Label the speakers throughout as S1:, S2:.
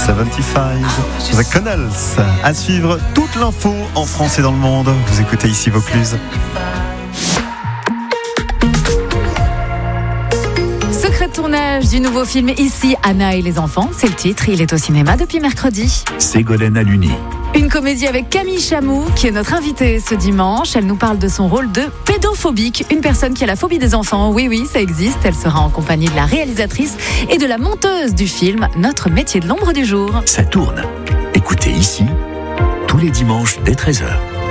S1: 75, The Connells. À suivre toute l'info en France et dans le monde. Vous écoutez ici Vaucluse.
S2: Secret de tournage du nouveau film Ici, Anna et les enfants, c'est le titre. Il est au cinéma depuis mercredi.
S3: Ségolène Aluni.
S2: Une comédie avec Camille Chamou, qui est notre invitée ce dimanche. Elle nous parle de son rôle de pédophobique, une personne qui a la phobie des enfants. Oui, ça existe. Elle sera en compagnie de la réalisatrice et de la monteuse du film Notre métier de l'ombre du jour.
S3: Ça tourne. Écoutez ici, tous les dimanches dès 13h.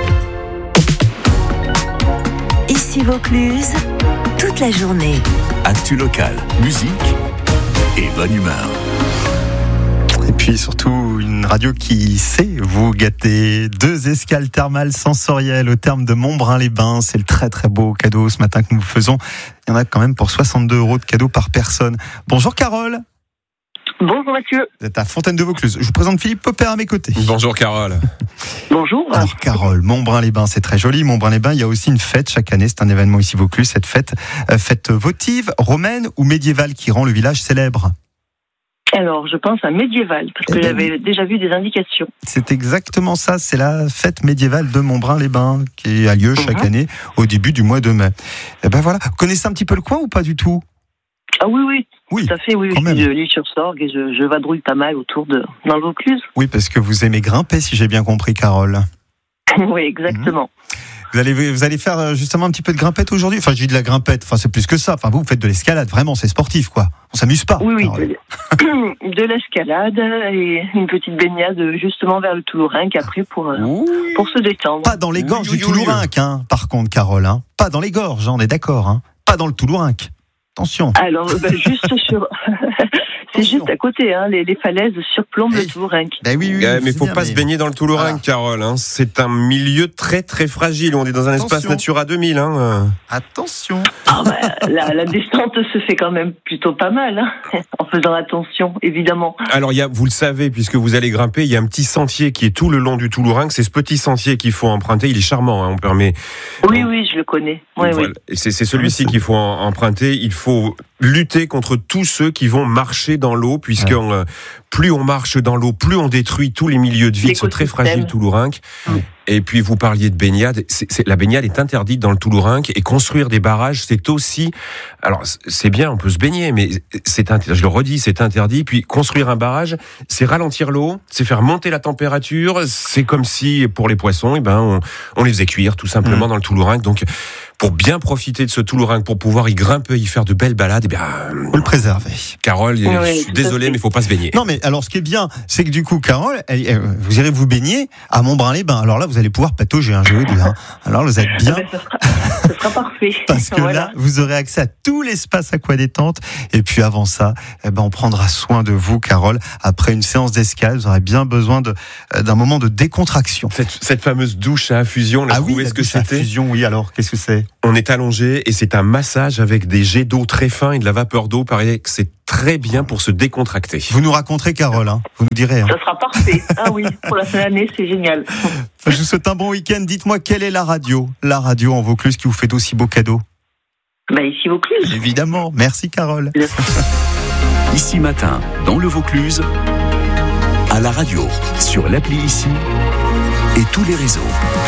S4: Ici Vaucluse, toute la journée.
S3: Actu locale, musique et bonne humeur.
S1: Et puis surtout une radio qui sait vous gâter. 2 escales thermales sensorielles au terme de Montbrun-les-Bains. C'est le très très beau cadeau ce matin que nous faisons. Il y en a quand même pour 62 € de cadeaux par personne. Bonjour Carole.
S5: Bonjour Mathieu.
S1: Vous êtes à Fontaine-de-Vaucluse. Je vous présente Philippe Popper à mes côtés.
S6: Bonjour Carole.
S5: Bonjour.
S1: Alors Carole, Montbrun-les-Bains, c'est très joli. Montbrun-les-Bains, il y a aussi une fête chaque année. C'est un événement ici Vaucluse. Cette fête votive, romaine ou médiévale qui rend le village célèbre?
S5: Alors, je pense à médiéval, parce que j'avais déjà vu des indications.
S1: C'est exactement ça, c'est la fête médiévale de Montbrun-les-Bains, qui a lieu chaque année au début du mois de mai. Et ben voilà, vous connaissez un petit peu le coin ou pas du tout?
S5: Ah oui,
S1: oui,
S5: tout à fait, oui. Je suis de l'Île-sur-Sorgue et je vadrouille pas mal dans le Vaucluse.
S1: Oui, parce que vous aimez grimper, si j'ai bien compris, Carole.
S5: Oui, exactement.
S1: Vous allez faire justement un petit peu de grimpette aujourd'hui. Enfin, je dis de la grimpette, enfin c'est plus que ça. Enfin, vous faites de l'escalade, vraiment, c'est sportif, quoi. On s'amuse pas.
S5: Oui, de l'escalade et une petite baignade justement vers le Toulourenc après pour se détendre.
S1: Pas dans les gorges du Toulourenc, hein, par contre, Carole. Hein. Pas dans les gorges, on est d'accord. Hein. Pas dans le Toulourenc. Attention.
S5: Alors, juste sur... C'est juste à côté, hein, les falaises surplombent le Toulourenc.
S1: Ben oui,
S6: mais il ne faut pas se baigner dans le Toulourenc, voilà. Carole. Hein. C'est un milieu très très fragile. On est dans un espace Natura 2000. Hein.
S1: Attention.
S5: La descente se fait quand même plutôt pas mal, hein, en faisant attention, évidemment.
S6: Alors, vous le savez, puisque vous allez grimper, il y a un petit sentier qui est tout le long du Toulourenc. C'est ce petit sentier qu'il faut emprunter. Il est charmant. Hein, on permet.
S5: Oui, je le connais. Oui.
S6: C'est celui-ci qu'il faut emprunter. Il faut lutter contre tous ceux qui vont marcher dans l'eau, puisque plus on marche dans l'eau, plus on détruit tous les milieux de vie de ce très fragile Toulourenc. Et puis vous parliez de baignade, la baignade est interdite dans le Toulourenc, et construire des barrages, c'est aussi, alors c'est bien, on peut se baigner, mais je le redis, c'est interdit. Puis construire un barrage, c'est ralentir l'eau, c'est faire monter la température, c'est comme si pour les poissons, on les faisait cuire tout simplement dans le Toulourenc. Donc pour bien profiter de ce Toulourenc, pour pouvoir y grimper, y faire de belles balades,
S1: faut le préserver.
S6: Carole, je suis désolé, mais il faut pas se baigner.
S1: Non, mais alors ce qui est bien, c'est que du coup, Carole, vous irez vous baigner à Montbrun-les-Bains. Alors là, vous allez pouvoir patauger, je veux dire. Alors vous êtes bien.
S5: Ce sera parfait.
S1: Parce que là, vous aurez accès à tout l'espace aquadétente. Et puis avant ça, on prendra soin de vous, Carole. Après une séance d'escale, vous aurez bien besoin d'un moment de décontraction.
S6: Cette fameuse douche à infusion, là,
S1: oui,
S6: ce que c'était.
S1: Infusion, oui, alors, qu'est-ce que c'est?
S6: On est allongé et c'est un massage avec des jets d'eau très fins et de la vapeur d'eau. Pareil, c'est très bien pour se décontracter. Vous
S1: nous raconterez, Carole, hein. Vous nous direz. Hein.
S5: Ça sera parfait. Ah oui, pour la fin de l'année, c'est génial.
S1: Je vous souhaite un bon week-end. Dites-moi, quelle est la radio en Vaucluse qui vous fait d'aussi beaux cadeaux?
S5: Ici Vaucluse.
S1: Évidemment. Merci, Carole.
S3: Ici matin, dans le Vaucluse, à la radio, sur l'appli Ici et tous les réseaux.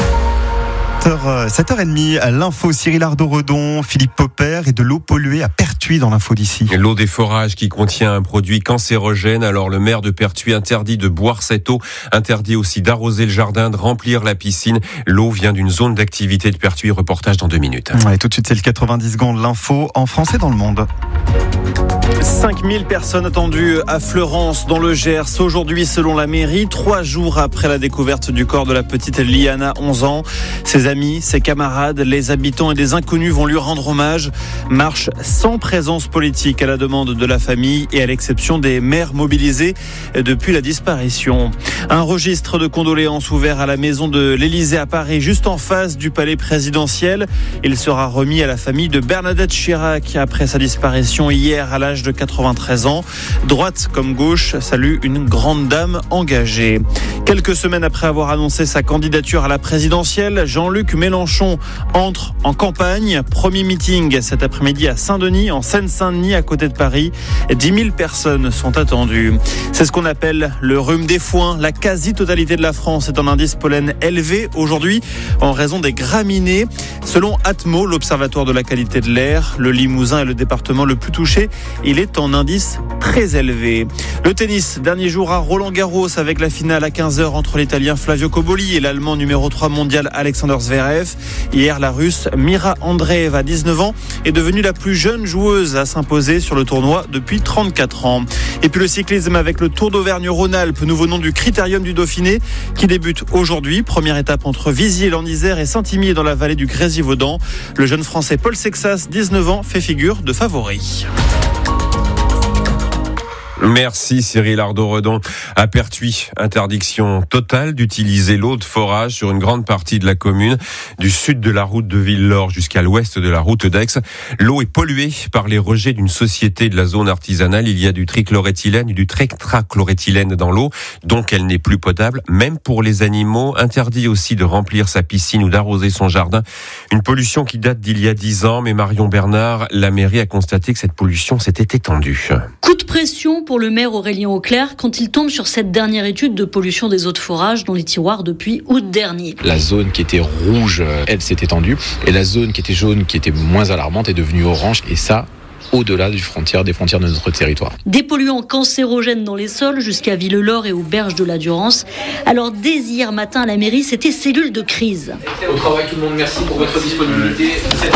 S1: 7h30, l'info Cyril Ardo-Redon, Philippe Popper et de l'eau polluée à Pertuis dans l'info d'ici.
S6: L'eau des forages qui contient un produit cancérogène. Alors le maire de Pertuis interdit de boire cette eau, interdit aussi d'arroser le jardin, de remplir la piscine. L'eau vient d'une zone d'activité de Pertuis. Reportage dans 2 minutes.
S1: Et tout de suite, c'est le 90 secondes, l'info en français dans le monde.
S7: 5000 personnes attendues à Fleurance dans le Gers aujourd'hui selon la mairie, 3 jours après la découverte du corps de la petite Liana, 11 ans. Ses amis, ses camarades, les habitants et des inconnus vont lui rendre hommage. Marche sans présence politique à la demande de la famille et à l'exception des mères mobilisées depuis la disparition. Un registre de condoléances ouvert à la maison de l'Élysée à Paris, juste en face du palais présidentiel. Il sera remis à la famille de Bernadette Chirac après sa disparition hier à l'âge âge de 93 ans. Droite comme gauche, salue une grande dame engagée. Quelques semaines après avoir annoncé sa candidature à la présidentielle, Jean-Luc Mélenchon entre en campagne. Premier meeting cet après-midi à Saint-Denis, en Seine-Saint-Denis, à côté de Paris. 10 000 personnes sont attendues. C'est ce qu'on appelle le rhume des foins. La quasi-totalité de la France est en indice pollen élevé aujourd'hui en raison des graminées. Selon Atmo, l'Observatoire de la qualité de l'air, le Limousin est le département le plus touché. Il est en indice très élevé. Le tennis, dernier jour à Roland-Garros avec la finale à 15h entre l'Italien Flavio Cobolli et l'Allemand numéro 3 mondial Alexander Zverev. Hier, la Russe Mira Andreeva, 19 ans, est devenue la plus jeune joueuse à s'imposer sur le tournoi depuis 34 ans. Et puis le cyclisme avec le Tour d'Auvergne-Rhône-Alpes, nouveau nom du Critérium du Dauphiné, qui débute aujourd'hui. Première étape entre Viziers-l'Isère et Saint-Imier dans la vallée du Grésivaudan. Le jeune Français Paul Sexas, 19 ans, fait figure de favori.
S6: Merci Cyril Ardo-Redon. À Pertuis, interdiction totale d'utiliser l'eau de forage sur une grande partie de la commune, du sud de la route de Villelor jusqu'à l'ouest de la route d'Aix. L'eau est polluée par les rejets d'une société de la zone artisanale. Il y a du trichloréthylène et du tétrachloréthylène dans l'eau, donc elle n'est plus potable, même pour les animaux. Interdit aussi de remplir sa piscine ou d'arroser son jardin. Une pollution qui date d'il y a 10 ans, mais Marion Bernard, la mairie a constaté que cette pollution s'était étendue.
S8: Coup de pression pour le maire Aurélien Auclair quand il tombe sur cette dernière étude de pollution des eaux de forage dans les tiroirs depuis août dernier.
S9: La zone qui était rouge, elle s'est étendue, et la zone qui était jaune, qui était moins alarmante, est devenue orange, et ça, au-delà des frontières de notre territoire.
S8: Des polluants cancérogènes dans les sols jusqu'à Villelor et aux berges de la Durance. Alors dès hier matin à la mairie, c'était cellule de crise.
S9: Au travail tout le monde, merci pour votre disponibilité.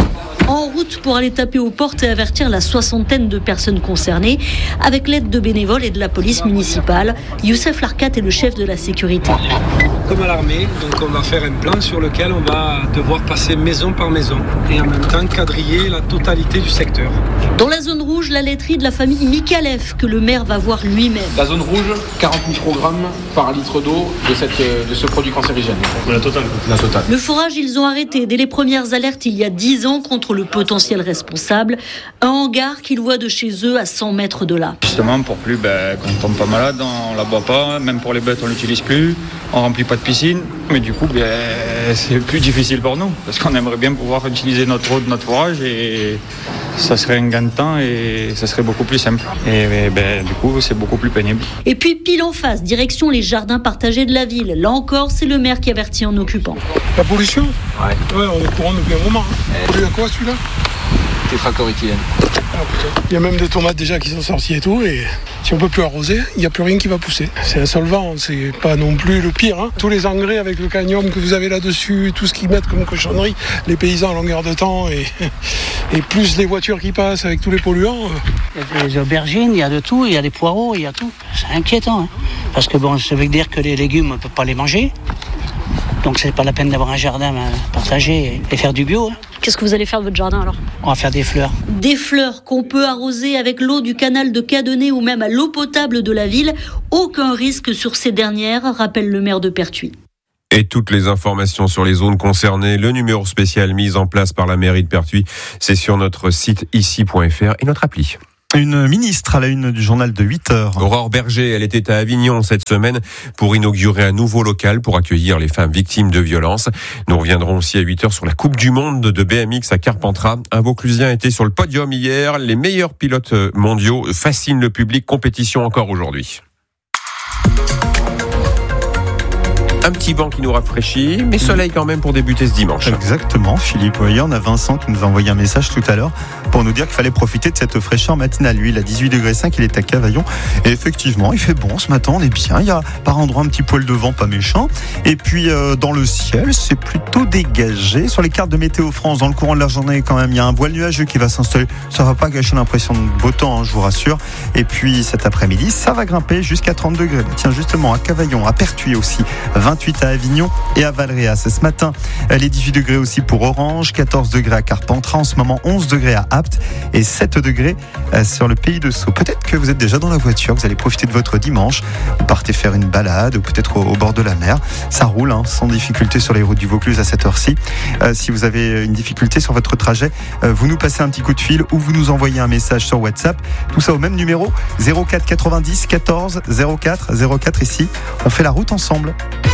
S8: En route pour aller taper aux portes et avertir la soixantaine de personnes concernées, avec l'aide de bénévoles et de la police municipale. Youssef Larkat est le chef de la sécurité.
S10: Comme à l'armée, donc on va faire un plan sur lequel on va devoir passer maison par maison et en même temps quadriller la totalité du secteur.
S8: Dans la zone rouge, la laiterie de la famille Mikalev que le maire va voir lui-même.
S9: La zone rouge, 40 microgrammes par litre d'eau de ce produit cancérigène.
S10: La totale.
S8: Le forage, ils ont arrêté dès les premières alertes il y a 10 ans contre le potentiel responsable. Un hangar qu'ils voient de chez eux à 100 mètres de là.
S11: Justement, pour plus, quand on tombe pas malade, on la boit pas. Même pour les bêtes, on l'utilise plus. On remplit pas de piscine. Mais du coup, c'est plus difficile pour nous. Parce qu'on aimerait bien pouvoir utiliser notre eau de notre forage et ça serait un gain de temps et ça serait beaucoup plus simple. Et du coup, c'est beaucoup plus pénible.
S8: Et puis, pile en face, direction les jardins partagés de la ville. Là encore, c'est le maire qui avertit en occupant.
S10: La pollution ? Ouais, on est courant depuis un moment. Pollué à quoi celui-là ?
S9: Tétrachloréthylène.
S10: Il y a même des tomates déjà qui sont sorties et tout, et si on peut plus arroser, il n'y a plus rien qui va pousser. C'est un solvant, c'est pas non plus le pire. Tous les engrais avec le cadmium que vous avez là-dessus, tout ce qu'ils mettent comme cochonnerie, les paysans à longueur de temps, et plus les voitures qui passent avec tous les polluants.
S12: Il y a des aubergines, il y a de tout, il y a des poireaux, il y a tout. C'est inquiétant, parce que ça veut dire que les légumes, on ne peut pas les manger. Donc c'est pas la peine d'avoir un jardin partagé et faire du bio.
S8: Qu'est-ce que vous allez faire de votre jardin alors ?
S12: On va faire des fleurs.
S8: Des fleurs qu'on peut arroser avec l'eau du canal de Cadenet ou même à l'eau potable de la ville. Aucun risque sur ces dernières, rappelle le maire de Pertuis.
S6: Et toutes les informations sur les zones concernées, le numéro spécial mis en place par la mairie de Pertuis, c'est sur notre site ici.fr et notre appli.
S1: Une ministre à la une du journal de 8h.
S6: Aurore Berger, elle était à Avignon cette semaine pour inaugurer un nouveau local pour accueillir les femmes victimes de violences. Nous reviendrons aussi à 8h sur la Coupe du Monde de BMX à Carpentras. Un Vauclusien était sur le podium hier. Les meilleurs pilotes mondiaux fascinent le public. Compétition encore aujourd'hui. Un petit vent qui nous rafraîchit, mais soleil quand même pour débuter ce dimanche.
S1: Exactement, Philippe. Voyez, on a Vincent qui nous a envoyé un message tout à l'heure pour nous dire qu'il fallait profiter de cette fraîcheur matinale. Lui, il a 18,5 degrés, il est à Cavaillon. Et effectivement, il fait bon ce matin, on est bien. Il y a par endroit un petit poil de vent, pas méchant. Et puis, dans le ciel, c'est plutôt dégagé. Sur les cartes de Météo France, dans le courant de la journée, quand même, il y a un voile nuageux qui va s'installer. Ça va pas gâcher l'impression de beau temps, je vous rassure. Et puis, cet après-midi, ça va grimper jusqu'à 30 degrés. Tiens, justement, à Cavaillon, à Pertuis aussi, 28 à Avignon et à Valréas. Ce matin, les 18 degrés aussi pour Orange, 14 degrés à Carpentras, en ce moment 11 degrés à Apt et 7 degrés sur le pays de Sceaux. Peut-être que vous êtes déjà dans la voiture, vous allez profiter de votre dimanche. Vous partez faire une balade ou peut-être au bord de la mer. Ça roule sans difficulté sur les routes du Vaucluse à cette heure-ci. Si vous avez une difficulté sur votre trajet, vous nous passez un petit coup de fil ou vous nous envoyez un message sur WhatsApp. Tout ça au même numéro 04 90 14 04 04. Ici, on fait la route ensemble.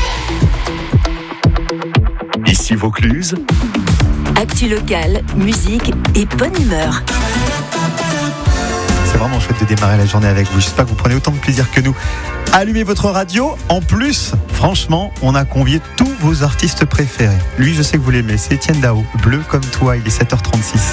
S3: Ici Vaucluse.
S4: Actu locale, musique et bonne humeur.
S1: C'est vraiment chouette de démarrer la journée avec vous. J'espère que vous prenez autant de plaisir que nous. Allumez votre radio. En plus, franchement, on a convié tous vos artistes préférés. Lui, je sais que vous l'aimez. C'est Etienne Dao. Bleu comme toi. Il est 7h36.